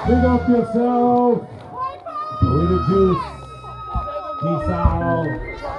Big up yourself. With the juice. Peace out.